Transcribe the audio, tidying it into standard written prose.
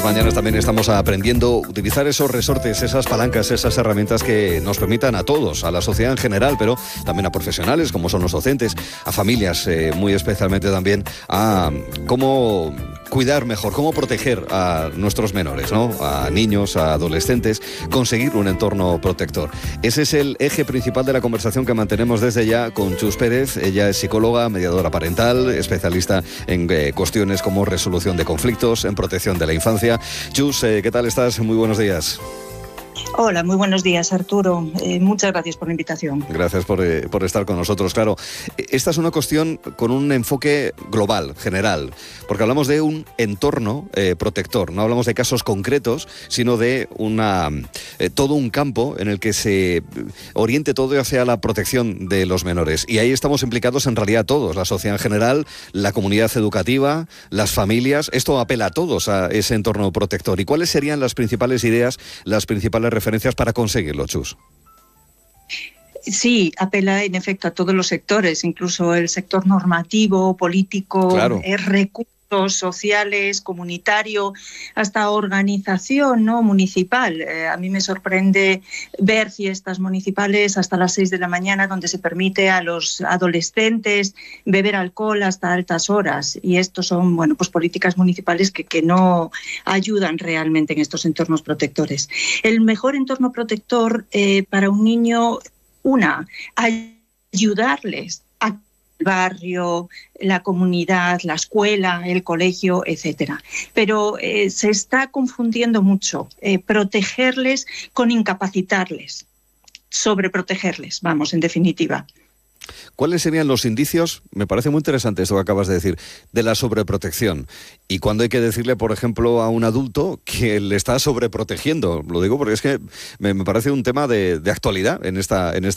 mañanas también estamos aprendiendo a utilizar esos resortes, esas palancas, esas herramientas que nos permitan a todos, a la sociedad en general, pero también a profesionales como son los docentes, a familias muy especialmente también, a cómo cuidar mejor, cómo proteger a nuestros menores, ¿no? A niños, a adolescentes, conseguir un entorno protector. Ese es el eje principal de la conversación que mantenemos desde ya con Chus Pérez. Ella es psicóloga, mediadora parental, especialista en cuestiones como resolución de conflictos, en protección de la infancia. Chus, ¿qué tal estás? Muy buenos días. Hola, muy buenos días, Arturo. Muchas gracias por la invitación. Gracias por estar con nosotros. Claro, esta es una cuestión con un enfoque global, general, porque hablamos de un entorno protector. No hablamos de casos concretos, sino de todo un campo en el que se oriente todo hacia la protección de los menores. Y ahí estamos implicados en realidad todos, la sociedad en general, la comunidad educativa, las familias. Esto apela a todos a ese entorno protector. ¿Y cuáles serían las principales ideas, las principales referencias para conseguirlo, Chus? Sí, apela en efecto a todos los sectores, incluso el sector normativo, político, claro. Recursos sociales, comunitario, hasta organización, ¿no?, municipal. A mí me sorprende ver fiestas municipales hasta las 6 de la mañana donde se permite a los adolescentes beber alcohol hasta altas horas. Y estos son, pues políticas municipales que no ayudan realmente en estos entornos protectores. El mejor entorno protector para un niño, ayudarles a el barrio, la comunidad, la escuela, el colegio, etcétera. Pero se está confundiendo mucho protegerles con incapacitarles, sobreprotegerles, en definitiva. ¿Cuáles serían los indicios? Me parece muy interesante esto que acabas de decir, de la sobreprotección. ¿Y cuándo hay que decirle, por ejemplo, a un adulto que le está sobreprotegiendo? Lo digo porque es que me parece un tema de actualidad en esta